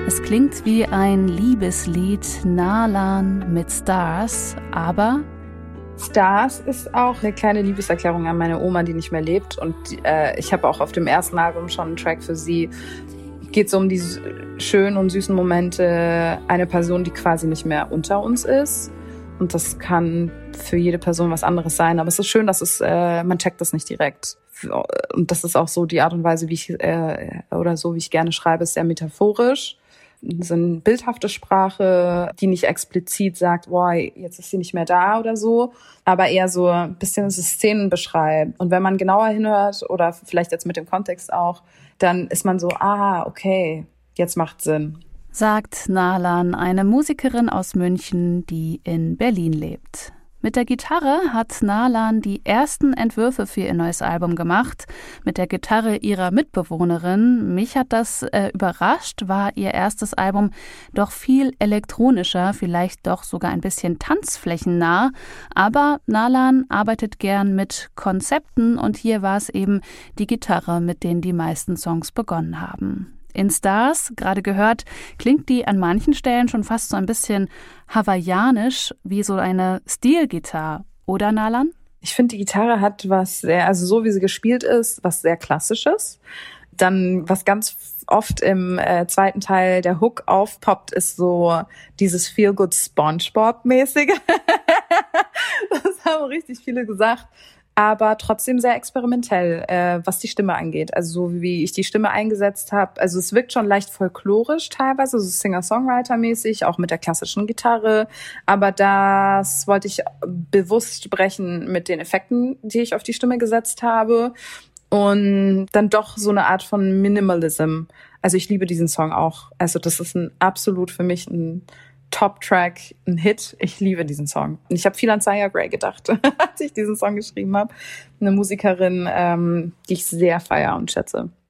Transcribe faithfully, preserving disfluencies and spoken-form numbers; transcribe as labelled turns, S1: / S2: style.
S1: Es klingt wie ein Liebeslied, Nalan mit Stars, aber
S2: Stars ist auch eine kleine Liebeserklärung an meine Oma, die nicht mehr lebt. Und äh, ich habe auch auf dem ersten Album schon einen Track für sie. Geht so um die schönen und süßen Momente einer Person, die quasi nicht mehr unter uns ist. Und das kann für jede Person was anderes sein. Aber es ist schön, dass es, äh, man checkt das nicht direkt. Und das ist auch so die Art und Weise, wie ich, äh, oder so wie ich gerne schreibe, ist sehr metaphorisch. So eine bildhafte Sprache, die nicht explizit sagt, boah, jetzt ist sie nicht mehr da oder so, aber eher so ein bisschen so Szenen beschreibt. Und wenn man genauer hinhört oder vielleicht jetzt mit dem Kontext auch, dann ist man so, ah, okay, jetzt macht Sinn.
S1: Sagt Nalan, eine Musikerin aus München, die in Berlin lebt. Mit der Gitarre hat Nalan die ersten Entwürfe für ihr neues Album gemacht. Mit der Gitarre ihrer Mitbewohnerin. Mich hat das äh, überrascht, war ihr erstes Album doch viel elektronischer, vielleicht doch sogar ein bisschen tanzflächennah. Aber Nalan arbeitet gern mit Konzepten und hier war es eben die Gitarre, mit denen die meisten Songs begonnen haben. In Stars, gerade gehört, klingt die an manchen Stellen schon fast so ein bisschen hawaiianisch, wie so eine Stilgitarre. Oder, Nalan?
S2: Ich finde, die Gitarre hat was sehr, also so wie sie gespielt ist, was sehr Klassisches. Dann, was ganz oft im äh, zweiten Teil der Hook aufpoppt, ist so dieses Feel-Good SpongeBob-mäßige. Das haben richtig viele gesagt. Aber trotzdem sehr experimentell, äh, was die Stimme angeht. Also so wie ich die Stimme eingesetzt habe. Also es wirkt schon leicht folklorisch teilweise, so Singer-Songwriter-mäßig, auch mit der klassischen Gitarre. Aber das wollte ich bewusst brechen mit den Effekten, die ich auf die Stimme gesetzt habe. Und dann doch so eine Art von Minimalism. Also ich liebe diesen Song auch. Also das ist ein absolut für mich ein Top-Track, ein Hit. Ich liebe diesen Song. Und ich habe viel an Saya Gray gedacht, als ich diesen Song geschrieben habe. Eine Musikerin, ähm, die ich sehr feiere und schätze.